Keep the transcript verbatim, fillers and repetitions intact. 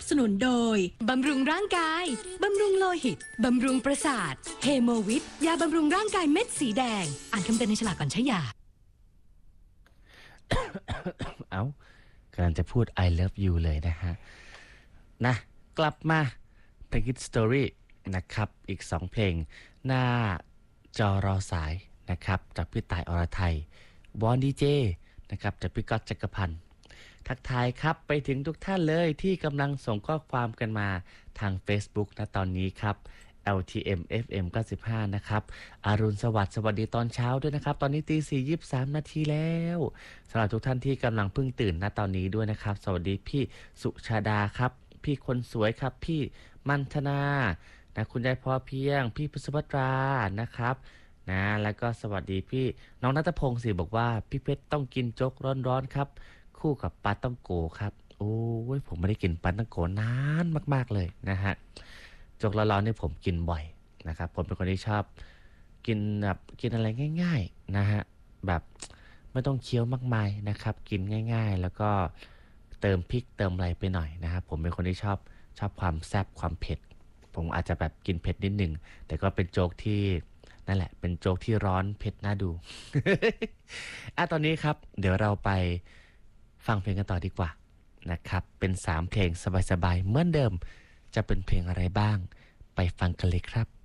บสนุนโดยบำรุงร่างกายบำรุงโลหิตบำรุงประสาทเฮโมวิทยาบำรุงร่างกายเม็ดสีแดงอ่านคำเตือนในฉลากก่อนใช้ยาเอากำลังจะพูด I love you เลยนะฮะนะกลับมาเพลง Hit Story นะครับอีกสองเพลงหน้าจอรอสายนะครับจากพี่ต่ายอรไทยวอนดีเจนะครับจากพี่ก๊อตจักรพันธ์ทักทายครับไปถึงทุกท่านเลยที่กำลังส่งข้อความกันมาทาง Facebook นะตอนนี้ครับ แอล ที เอ็ม เอฟ เอ็ม เก้าสิบห้านะครับอรุณสวัสดิ์สวัสดีตอนเช้าด้วยนะครับตอนนี้ตีสี่ยี่สิบสามนาทีแล้วสำหรับทุกท่านที่กำลังเพิ่งตื่นณตอนนี้ด้วยนะครับสวัสดีพี่สุชาดาครับพี่คนสวยครับพี่มันธนานะคุณยายพอเพียงพี่พุทธภัตรานะครับนะแล้วก็สวัสดีพี่น้องณัฐพงศ์สิบอกว่าพี่เพชรต้องกินโจ๊กร้อนๆครับคู่กับปลาต้องโกครับโอ้ยผมไม่ได้กินปลาต้องโกนานมากๆเลยนะฮะโจ๊กร้อนๆนี่ผมกินบ่อยนะครับผมเป็นคนที่ชอบกินแบบกินอะไรง่ายๆนะฮะแบบไม่ต้องเคี้ยวมากมายนะครับกินง่ายๆแล้วก็เติมพริกเติมอะไรไปหน่อยนะครับผมเป็นคนที่ชอบชอบความแซ่บความเผ็ดผมอาจจะแบบกินเผ็ดนิดนึงแต่ก็เป็นโจ๊กที่นั่นแหละเป็นโจ๊กที่ร้อนเผ็ดน่าดู อ่ะตอนนี้ครับเดี๋ยวเราไปฟังเพลงกันต่อดีกว่านะครับเป็นสามเพลงสบายๆเหมือนเดิมจะเป็นเพลงอะไรบ้างไปฟังกันเลยครับ